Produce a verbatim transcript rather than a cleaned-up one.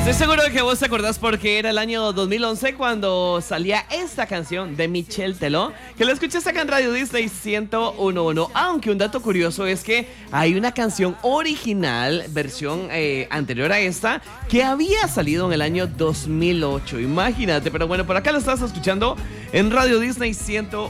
Estoy seguro de que vos te acordás porque era el año dos mil once cuando salía esta canción de Michel Teló, que la escuchaste acá en Radio Disney ciento uno punto uno. Aunque un dato curioso es que hay una canción original, versión eh, anterior a esta, que había salido en el año dos mil ocho. Imagínate, pero bueno, por acá lo estás escuchando en Radio Disney ciento